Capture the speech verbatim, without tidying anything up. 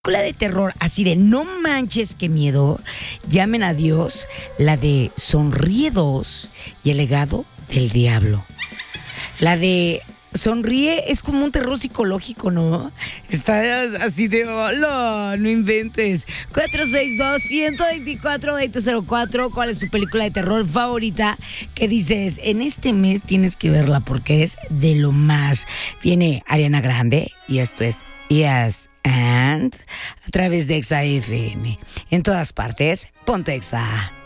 Película de terror, así de no manches qué miedo, llamen a Dios, la de Sonríe dos y El legado del diablo. La de Sonríe es como un terror psicológico, ¿no? Está así de, hola, no inventes. cuatro seis dos, uno dos cuatro, dos cero cero cuatro, ¿cuál es tu película de terror favorita? Que dices, en este mes tienes que verla porque es de lo más. Viene Ariana Grande y esto es Yes and a través de Exa F M. En todas partes, ponte Exa.